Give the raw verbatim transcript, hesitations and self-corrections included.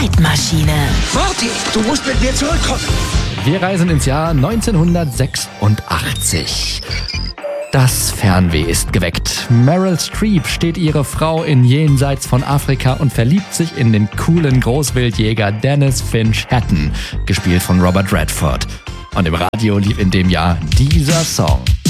Zeitmaschine. Marty, du musst mit mir zurückkommen. Wir reisen ins Jahr neunzehnhundertsechsundachtzig. Das Fernweh ist geweckt. Meryl Streep steht ihre Frau in Jenseits von Afrika und verliebt sich in den coolen Großwildjäger Dennis Finch Hatton, gespielt von Robert Redford. Und im Radio lief in dem Jahr dieser Song.